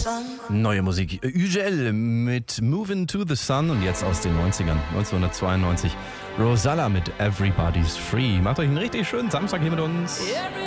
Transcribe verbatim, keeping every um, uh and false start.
Neue Musik. Ugel mit Movin' to the Sun und jetzt aus den neunzigern, neunzehnhundertzweiundneunzig. Rosalla mit Everybody's Free. Macht euch einen richtig schönen Samstag hier mit uns.